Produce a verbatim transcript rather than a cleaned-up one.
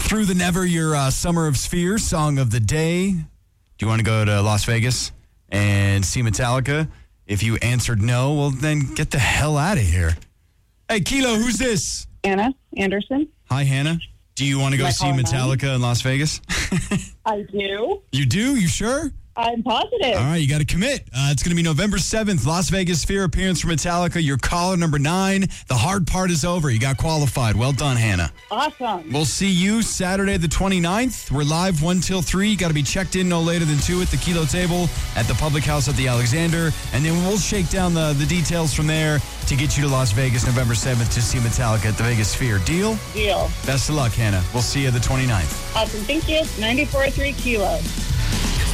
Through the Never, your uh, Summer of Sphere song of the day. Do you want to go to Las Vegas and see Metallica? If you answered no, well, then get the hell out of here. Hey, Kilo, who's this? Anna Anderson. Hi, Hannah. Do you want to go Can I see call her Metallica mine? in Las Vegas? I do. You do? You sure? I'm positive. All right, you got to commit. Uh, it's going to be November seventh, Las Vegas Sphere appearance for Metallica. You're caller number nine. The hard part is over. You got qualified. Well done, Hannah. Awesome. We'll see you Saturday the twenty-ninth. We're live one till three. You got to be checked in no later than two at the Kilo table at the Public House at the Alexander. And then we'll shake down the, the details from there to get you to Las Vegas November seventh to see Metallica at the Vegas Sphere. Deal? Deal. Best of luck, Hannah. We'll see you the twenty-ninth. Awesome. Thank you. ninety-four point three Kilo.